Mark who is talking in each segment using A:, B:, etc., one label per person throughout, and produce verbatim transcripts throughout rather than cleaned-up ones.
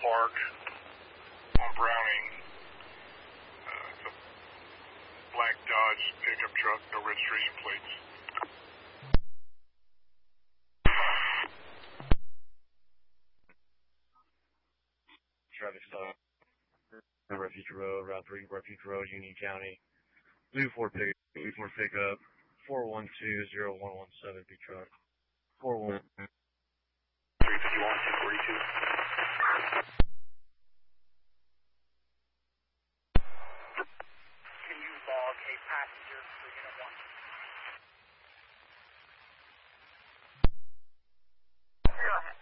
A: Park on Browning. Uh, it's a black Dodge pickup truck, no registration plates.
B: Traffic stop. Refuge Road, Route three, Refuge Road, Union County. Blue Ford pick, Blue Ford pickup, four one two zero one one seven B truck. four one.
A: three fifty-one, two forty-two.
C: Can you log a passenger for unit one? Go ahead.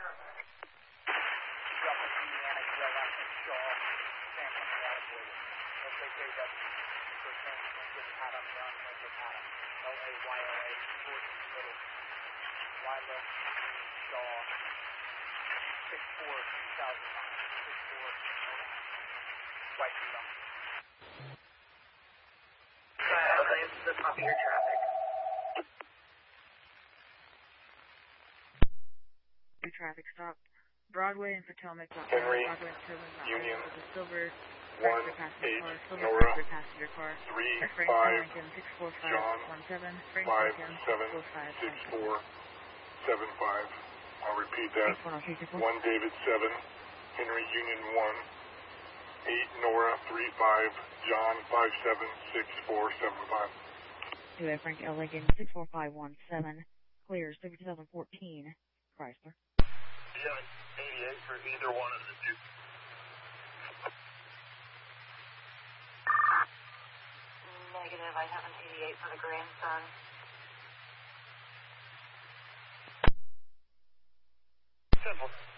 C: Drop in Indiana, Grill out in Shaw, San Antonio, Williams. L J K W, first name, Lincoln Adam, Brown, Lincoln Adam. L A Y L A, Jordan, Little. Lila, Shaw, six four two thousand nine, six four White Freedom. Okay, this is the top of your traffic.
D: New traffic stop. Broadway and Potomac.
A: Henry,
D: Broadway and Potomac.
A: Union,
D: The silver
A: one,
D: passenger
A: eight,
D: car. Silver
A: Nora,
D: passenger car.
A: three,
D: Frank
A: five,
D: Lincoln, six four five
A: John,
D: one seven. Frank
A: five,
D: Lincoln,
A: seven,
D: six four five
A: six,
D: one seven.
A: four, seven, five. I'll repeat that.
D: six one zero three two four.
A: one David, seven, Henry, Union, one, eight, Nora, three, five, John, five, seven, six, four, seven, five.
D: Two Frank L. Lincoln, six four five one seven. Clears, two thousand fourteen Chrysler.
A: seven eighty-eight for either one of the two.
E: Negative, I have an eighty-eight for the grandson.
A: Simple.